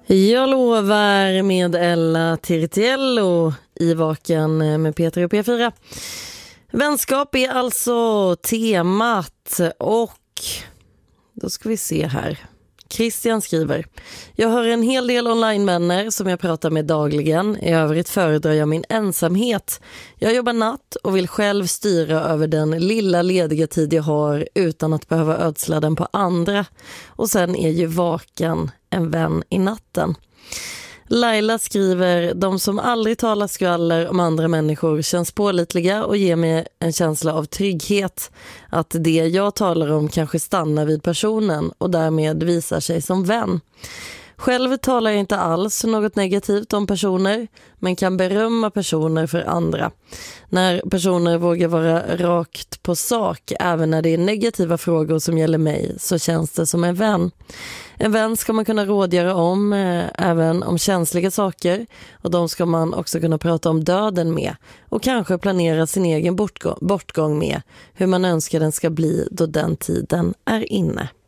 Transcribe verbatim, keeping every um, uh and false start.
Jag lovar med Ella Tiritiello i Vaken med Peter och P fyra. Vänskap är alltså temat och då ska vi se här. Christian skriver: jag hör en hel del online-vänner som jag pratar med dagligen. I övrigt föredrar jag min ensamhet. Jag jobbar natt och vill själv styra över den lilla lediga tid jag har utan att behöva ödsla den på andra. Och sen är ju vaken en vän i natten. Laila skriver: de som aldrig talar skvaller om andra människor känns pålitliga och ger mig en känsla av trygghet. Att det jag talar om kanske stannar vid personen och därmed visar sig som vän. Själv talar jag inte alls något negativt om personer, men kan berömma personer för andra. När personer vågar vara rakt på sak, även när det är negativa frågor som gäller mig, så känns det som en vän. En vän ska man kunna rådgöra om, eh, även om känsliga saker. Och de ska man också kunna prata om döden med. Och kanske planera sin egen bortgång, bortgång med. Hur man önskar den ska bli då den tiden är inne.